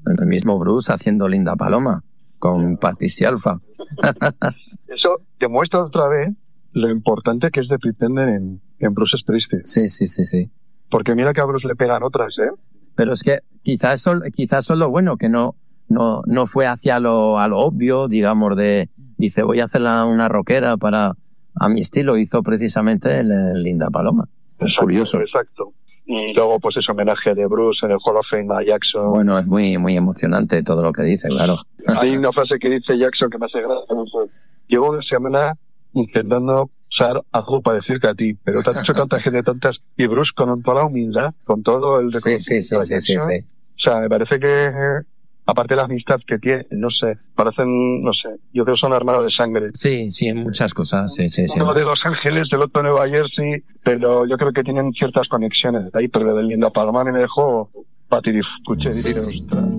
El mismo Bruce haciendo Linda Paloma con Patricia Alfa. Eso demuestra otra vez lo importante que es The Pretender en Bruce Springsteen. Sí. Porque mira que a Bruce le pegan otras, ¿eh? Pero es que quizás eso es lo bueno, que no fue hacia a lo obvio, digamos, dice voy a hacer una rockera a mi estilo. Hizo precisamente el Linda Paloma. Exacto, Curioso. Exacto. Y luego, pues ese homenaje de Bruce en el Hall of Fame a Jackson. Bueno, es muy, muy emocionante todo lo que dice, claro. Hay una frase que dice Jackson que me hace gracia. Llevo una semana intentando usar algo para decirte a ti, pero te ha dicho tanta gente, tantas... Y Bruce, con toda la humildad, con todo el reconocimiento de Jackson, sí. O sea, me parece que, aparte de la amistad que tiene, no sé, parecen, no sé, yo creo que son hermanos de sangre. Sí, en muchas cosas, sí. Uno de Los Ángeles, del otro de Nueva Jersey, pero yo creo que tienen ciertas conexiones. Ahí, pero del Linda Paloma me dejó patir y escuché y diré, ostras.